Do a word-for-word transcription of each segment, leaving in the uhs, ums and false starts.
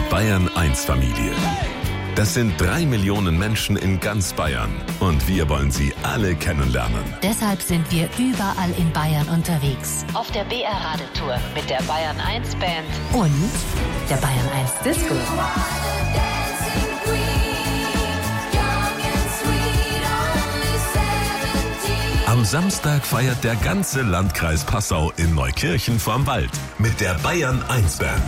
Bayern eins Familie. Das sind drei Millionen Menschen in ganz Bayern und wir wollen sie alle kennenlernen. Deshalb sind wir überall in Bayern unterwegs. Auf der B R-Radeltour mit der Bayern eins Band und der Bayern eins Disco. Am Samstag feiert der ganze Landkreis Passau in Neukirchen vorm Wald mit der Bayern eins Band.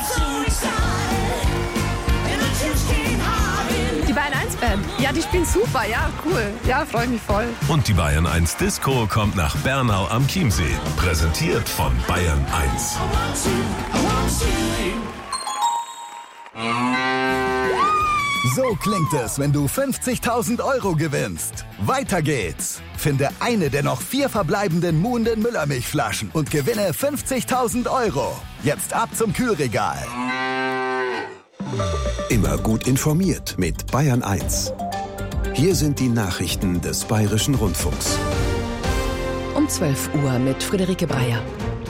Die Bayern eins Band, ja, die spielen super, ja, cool. Ja, freue mich voll. Und die Bayern eins Disco kommt nach Bernau am Chiemsee. Präsentiert von Bayern eins. So klingt es, wenn du fünfzigtausend Euro gewinnst. Weiter geht's. Finde eine der noch vier verbleibenden Muhnden Müllermilchflaschen und gewinne fünfzigtausend Euro. Jetzt ab zum Kühlregal. Immer gut informiert mit Bayern eins. Hier sind die Nachrichten des Bayerischen Rundfunks. Um zwölf Uhr mit Friederike Breyer.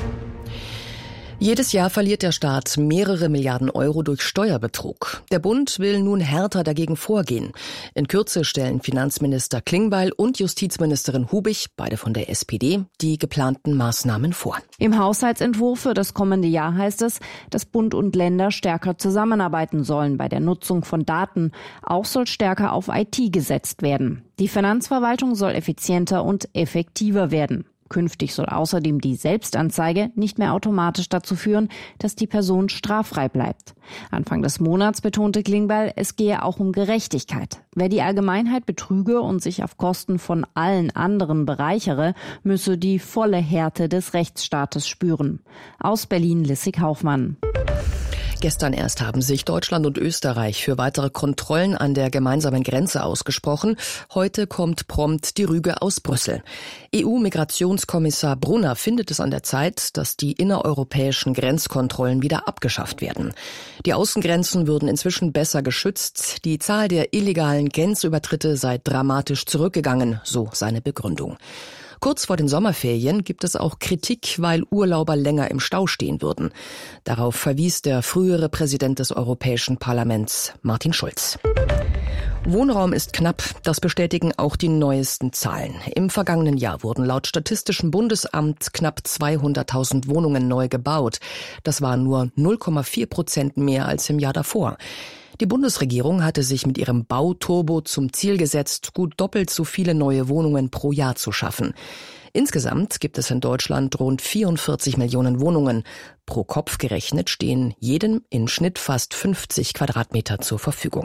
Jedes Jahr verliert der Staat mehrere Milliarden Euro durch Steuerbetrug. Der Bund will nun härter dagegen vorgehen. In Kürze stellen Finanzminister Klingbeil und Justizministerin Hubig, beide von der S P D, die geplanten Maßnahmen vor. Im Haushaltsentwurf für das kommende Jahr heißt es, dass Bund und Länder stärker zusammenarbeiten sollen bei der Nutzung von Daten. Auch soll stärker auf I T gesetzt werden. Die Finanzverwaltung soll effizienter und effektiver werden. Künftig soll außerdem die Selbstanzeige nicht mehr automatisch dazu führen, dass die Person straffrei bleibt. Anfang des Monats betonte Klingbeil, es gehe auch um Gerechtigkeit. Wer die Allgemeinheit betrüge und sich auf Kosten von allen anderen bereichere, müsse die volle Härte des Rechtsstaates spüren. Aus Berlin Lissig Haufmann. Gestern erst haben sich Deutschland und Österreich für weitere Kontrollen an der gemeinsamen Grenze ausgesprochen. Heute kommt prompt die Rüge aus Brüssel. E U-Migrationskommissar Brunner findet es an der Zeit, dass die innereuropäischen Grenzkontrollen wieder abgeschafft werden. Die Außengrenzen würden inzwischen besser geschützt. Die Zahl der illegalen Grenzübertritte sei dramatisch zurückgegangen, so seine Begründung. Kurz vor den Sommerferien gibt es auch Kritik, weil Urlauber länger im Stau stehen würden. Darauf verwies der frühere Präsident des Europäischen Parlaments, Martin Schulz. Wohnraum ist knapp, das bestätigen auch die neuesten Zahlen. Im vergangenen Jahr wurden laut Statistischem Bundesamt knapp zweihunderttausend Wohnungen neu gebaut. Das war nur null Komma vier Prozent mehr als im Jahr davor. Die Bundesregierung hatte sich mit ihrem Bauturbo zum Ziel gesetzt, gut doppelt so viele neue Wohnungen pro Jahr zu schaffen. Insgesamt gibt es in Deutschland rund vierundvierzig Millionen Wohnungen. Pro Kopf gerechnet stehen jedem im Schnitt fast fünfzig Quadratmeter zur Verfügung.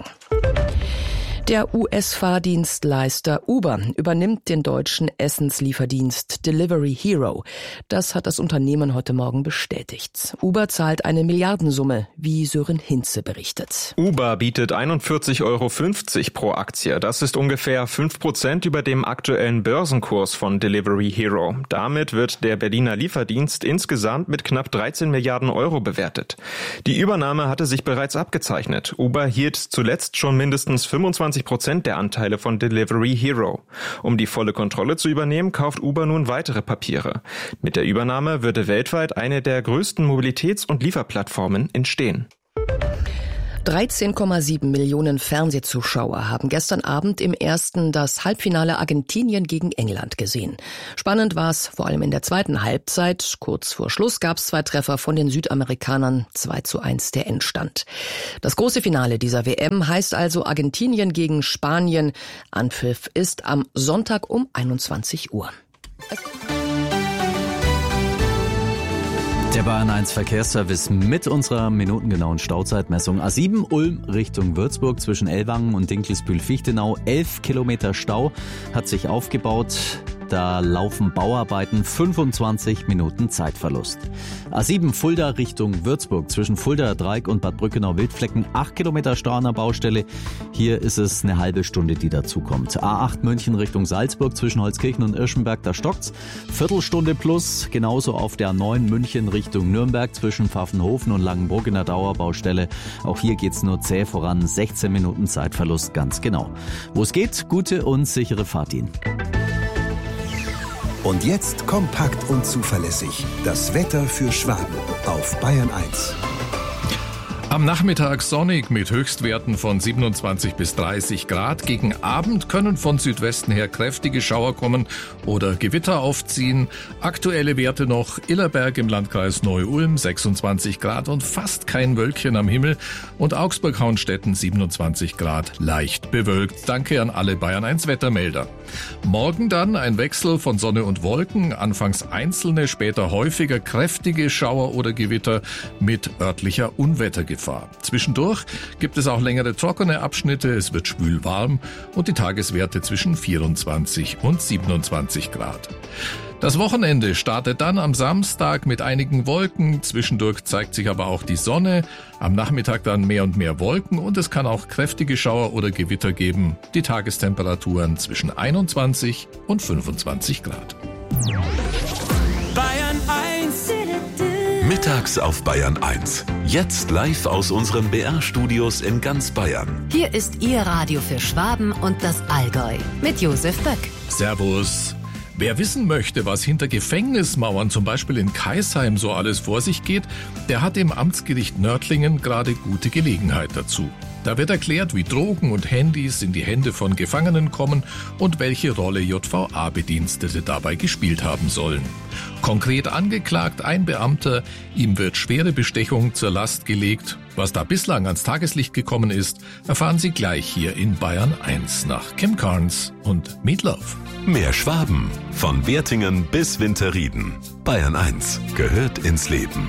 Der U S-Fahrdienstleister Uber übernimmt den deutschen Essenslieferdienst Delivery Hero. Das hat das Unternehmen heute Morgen bestätigt. Uber zahlt eine Milliardensumme, wie Sören Hinze berichtet. Uber bietet einundvierzig Euro fünfzig pro Aktie. Das ist ungefähr fünf Prozent über dem aktuellen Börsenkurs von Delivery Hero. Damit wird der Berliner Lieferdienst insgesamt mit knapp dreizehn Milliarden Euro bewertet. Die Übernahme hatte sich bereits abgezeichnet. Uber hielt zuletzt schon mindestens fünfundzwanzig Prozent der Anteile von Delivery Hero. Um die volle Kontrolle zu übernehmen, kauft Uber nun weitere Papiere. Mit der Übernahme würde weltweit eine der größten Mobilitäts- und Lieferplattformen entstehen. dreizehn Komma sieben Millionen Fernsehzuschauer haben gestern Abend im ersten das Halbfinale Argentinien gegen England gesehen. Spannend war es vor allem in der zweiten Halbzeit. Kurz vor Schluss gab es zwei Treffer von den Südamerikanern, zwei zu eins der Endstand. Das große Finale dieser W M heißt also Argentinien gegen Spanien. Anpfiff ist am Sonntag um einundzwanzig Uhr. Der Bayern eins Verkehrsservice mit unserer minutengenauen Stauzeitmessung. A sieben Ulm Richtung Würzburg zwischen Ellwangen und Dinkelsbühl-Fichtenau. elf Kilometer Stau hat sich aufgebaut. Da laufen Bauarbeiten, fünfundzwanzig Minuten Zeitverlust. A sieben Fulda Richtung Würzburg zwischen Fuldaer Dreieck und Bad Brückenau-Wildflecken. acht Kilometer Stau an der Baustelle. Hier ist es eine halbe Stunde, die dazukommt. A acht München Richtung Salzburg zwischen Holzkirchen und Irschenberg, da stockt's. Viertelstunde plus, genauso auf der A neun München Richtung Nürnberg zwischen Pfaffenhofen und Langenburg in der Dauerbaustelle. Auch hier geht's nur zäh voran. sechzehn Minuten Zeitverlust, ganz genau. Wo es geht, gute und sichere Fahrt Ihnen. Und jetzt kompakt und zuverlässig. Das Wetter für Schwaben auf Bayern eins. Am Nachmittag sonnig mit Höchstwerten von siebenundzwanzig bis dreißig Grad. Gegen Abend können von Südwesten her kräftige Schauer kommen oder Gewitter aufziehen. Aktuelle Werte noch: Illerberg im Landkreis Neu-Ulm sechsundzwanzig Grad und fast kein Wölkchen am Himmel. Und Augsburg-Hauenstetten siebenundzwanzig Grad, leicht bewölkt. Danke an alle Bayern eins Wettermelder. Morgen dann ein Wechsel von Sonne und Wolken. Anfangs einzelne, später häufiger kräftige Schauer oder Gewitter mit örtlicher Unwettergefahr. Zwischendurch gibt es auch längere trockene Abschnitte, es wird schwül-warm und die Tageswerte zwischen vierundzwanzig und siebenundzwanzig Grad. Das Wochenende startet dann am Samstag mit einigen Wolken, zwischendurch zeigt sich aber auch die Sonne, am Nachmittag dann mehr und mehr Wolken und es kann auch kräftige Schauer oder Gewitter geben, die Tagestemperaturen zwischen einundzwanzig und fünfundzwanzig Grad. Bayern eins. Mittags auf Bayern eins. Jetzt live aus unseren B R-Studios in ganz Bayern. Hier ist Ihr Radio für Schwaben und das Allgäu mit Josef Böck. Servus. Wer wissen möchte, was hinter Gefängnismauern zum Beispiel in Kaisheim so alles vor sich geht, der hat im Amtsgericht Nördlingen gerade gute Gelegenheit dazu. Da wird erklärt, wie Drogen und Handys in die Hände von Gefangenen kommen und welche Rolle J V A-Bedienstete dabei gespielt haben sollen. Konkret angeklagt ein Beamter, ihm wird schwere Bestechung zur Last gelegt. Was da bislang ans Tageslicht gekommen ist, erfahren Sie gleich hier in Bayern eins nach Kim Carnes und Meatloaf. Mehr Schwaben, von Wertingen bis Winterrieden. Bayern eins gehört ins Leben.